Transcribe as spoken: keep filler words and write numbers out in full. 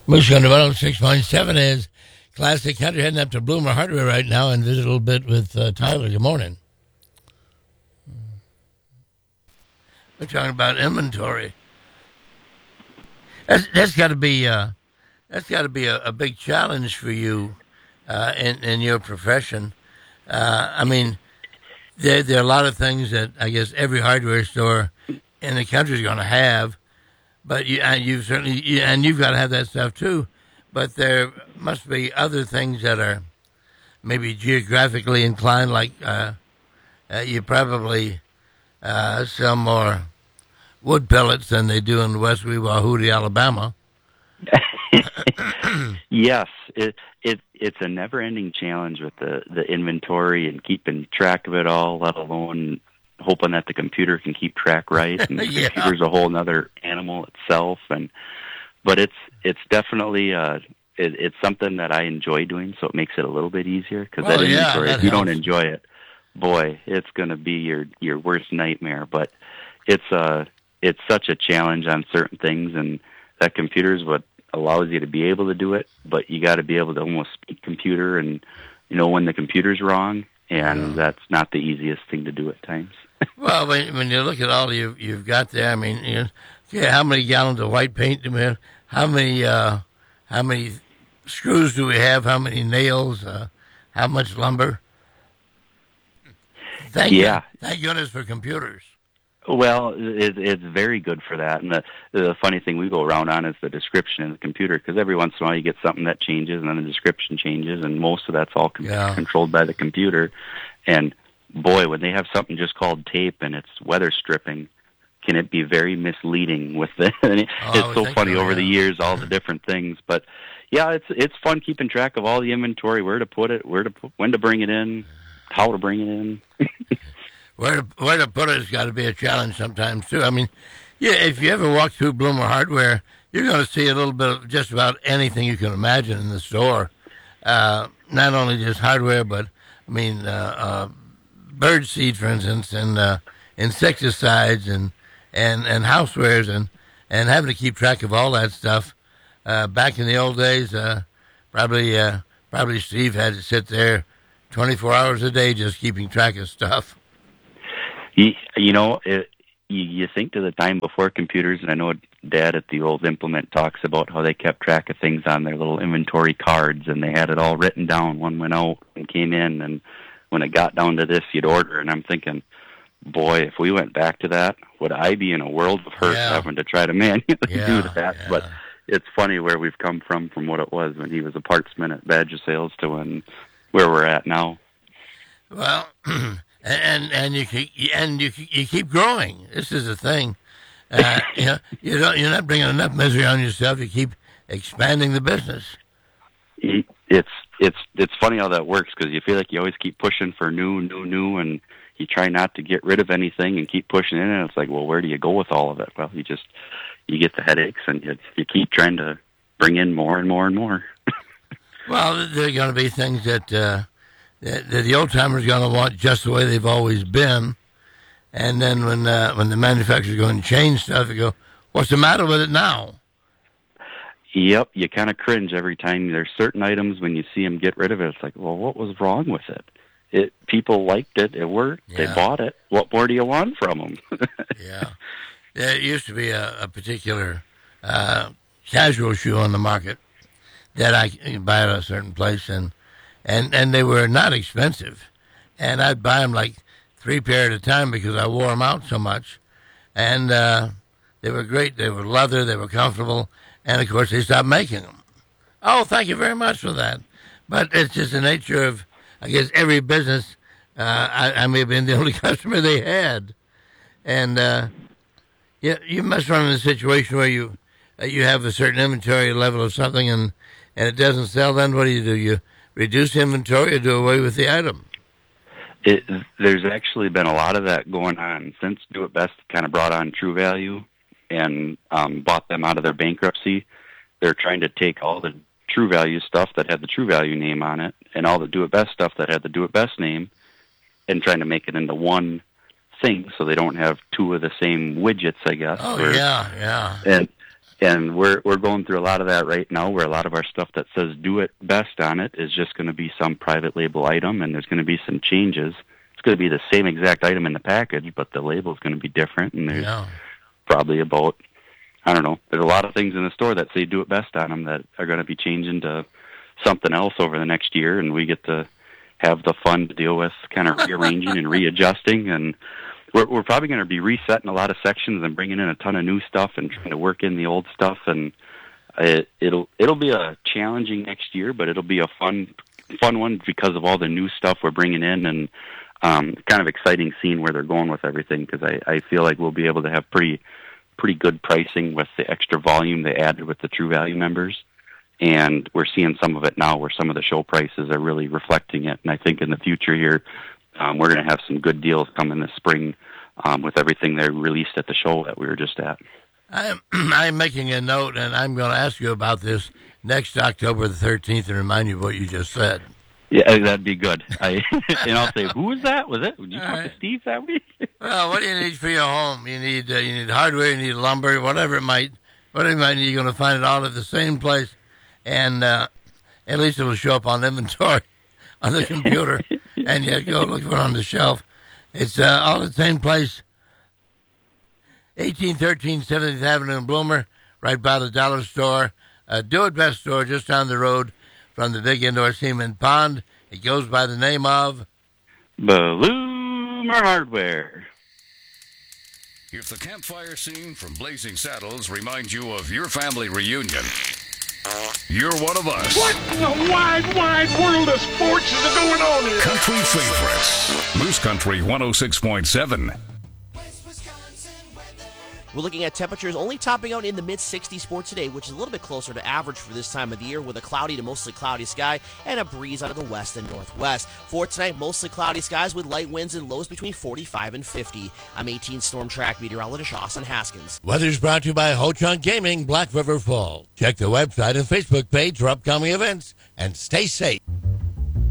Moose Country one oh six point seven is Classic Country, heading up to Bloomer Hardware right now and visit a little bit with uh, Tyler. Good morning. We're talking about inventory. That's, that's got to be uh, that's got to be a, a big challenge for you uh, in in your profession. Uh, I mean, there there are a lot of things that I guess every hardware store in the country is going to have, but you and you certainly you, and you've got to have that stuff too. But there must be other things that are maybe geographically inclined, like uh, uh, you probably uh, sell more wood pellets than they do in West Weehawhoody, Alabama. Yes, it it it's a never-ending challenge with the, the inventory and keeping track of it all, let alone hoping that the computer can keep track right. And the Yeah. computer's a whole other animal itself. And but it's it's definitely uh it, it's something that I enjoy doing, so it makes it a little bit easier. Because Well, that yeah, inventory, that if you don't helps. enjoy it, boy, it's going to be your your worst nightmare. But it's uh it's such a challenge on certain things, and that computer is what allows you to be able to do it, but you got to be able to almost speak computer and you know when the computer's wrong, and Yeah. that's not the easiest thing to do at times. Well, when when you look at all you you've got there, I mean, you know, yeah, how many gallons of white paint do we have? How many uh, how many screws do we have? How many nails? Uh, how much lumber? Thank Yeah. you, thank goodness for computers. Well, it, it's very good for that. And the, the funny thing we go around on is the description in the computer, because every once in a while you get something that changes, and then the description changes, and most of that's all com- Yeah. controlled by the computer. And boy, when they have something just called tape and it's weather stripping, can it be very misleading with the? And it, Oh, I it's would so think funny so, over the yeah. years, all the different things. But yeah, it's it's fun keeping track of all the inventory, where to put it, where to put, when to bring it in, how to bring it in. Where to, where to put it has got to be a challenge sometimes, too. I mean, yeah, if you ever walk through Bloomer Hardware, you're going to see a little bit of just about anything you can imagine in the store. Uh, not only just hardware, but, I mean, uh, uh, bird seed, for instance, and uh, insecticides and, and, and housewares, and, and having to keep track of all that stuff. Uh, back in the old days, uh, probably uh, probably Steve had to sit there twenty-four hours a day just keeping track of stuff. You, you know, it, you, you think to the time before computers, and I know Dad at the old implement talks about how they kept track of things on their little inventory cards, and they had it all written down. One went out and came in, and when it got down to this, you'd order. And I'm thinking, boy, if we went back to that, would I be in a world of hurt Yeah. having to try to manually Yeah, do that? yeah. But it's funny where we've come from, from what it was when he was a partsman at Badger Sales to when where we're at now. Well, and and you keep, and you you keep growing. This is the thing. Uh, you know, you don't you're not bringing enough misery on yourself. You keep expanding the business. It's it's it's funny how that works, because you feel like you always keep pushing for new, new, new, and you try not to get rid of anything and keep pushing in. And it's like, well, where do you go with all of it? Well, you just you get the headaches, and you you keep trying to bring in more and more and more. Well, there are going to be things that, uh, that, that the old timers are going to want just the way they've always been, and then when uh, when the manufacturer's going to change stuff, they go, "What's the matter with it now?" Yep, you kind of cringe every time. There's certain items when you see them get rid of it, it's like, well, what was wrong with it? It people liked it, it worked, they Yeah. bought it. What more do you want from them? Yeah, there used to be a, a particular uh, casual shoe on the market that I could buy at a certain place, and, and, and they were not expensive. And I'd buy them like three pair at a time because I wore them out so much. And uh, they were great. They were leather. They were comfortable. And, of course, they stopped making them. Oh, thank you very much for that. But it's just the nature of, I guess, every business. Uh, I, I may have been the only customer they had. And uh, you, you must run in a situation where you uh, you have a certain inventory level of something and, and it doesn't sell. Then what do you do? You reduce inventory or do away with the item? It, there's actually been a lot of that going on since Do It Best kind of brought on True Value and um, bought them out of their bankruptcy. They're trying to take all the True Value stuff that had the True Value name on it and all the Do It Best stuff that had the Do It Best name and trying to make it into one thing so they don't have two of the same widgets, I guess. Oh, or, yeah, yeah. And and we're we're going through a lot of that right now, where a lot of our stuff that says "Do It Best" on it is just going to be some private label item, and there's going to be some changes. It's going to be the same exact item in the package, but the label is going to be different, and there's Yeah. probably about, I don't know, there's a lot of things in the store that say "Do It Best" on them that are going to be changing to something else over the next year, and we get to have the fun to deal with kind of rearranging and readjusting, and we're, we're probably going to be resetting a lot of sections and bringing in a ton of new stuff and trying to work in the old stuff, and it, it'll it'll be a challenging next year, but it'll be a fun fun one because of all the new stuff we're bringing in, and um, kind of exciting seeing where they're going with everything, because I, I feel like we'll be able to have pretty pretty good pricing with the extra volume they added with the True Value members. And we're seeing some of it now where some of the show prices are really reflecting it. And I think in the future here, um, we're going to have some good deals coming this spring um, with everything they released at the show that we were just at. I'm, I'm making a note, and I'm going to ask you about this next October the thirteenth and remind you of what you just said. Yeah, that'd be good. I, and I'll say, who was that? Was it? Did you All talk right. to Steve that week? Well, what do you need for your home? You need uh, you need hardware, you need lumber, whatever it might, whatever it might need. You're going to find it all at the same place. And uh, at least it will show up on inventory on the computer, and you go look for it on the shelf. It's uh, all at the same place, eighteen thirteen seventieth Avenue in Bloomer, right by the dollar store. Uh, Do It Best store just down the road from the big indoor cement pond. It goes by the name of Bloomer Hardware. If the campfire scene from Blazing Saddles reminds you of your family reunion, you're one of us. What in the wide, wide world of sports is going on here? Country favorites. Moose Country one oh six point seven. We're looking at temperatures only topping out in the mid sixties for today, which is a little bit closer to average for this time of the year, with a cloudy to mostly cloudy sky and a breeze out of the west and northwest. For tonight, mostly cloudy skies with light winds and lows between forty-five and fifty. I'm eighteen Storm Track meteorologist Austin Haskins. Weather's brought to you by Ho Chunk Gaming, Black River Falls. Check the website and Facebook page for upcoming events, and stay safe.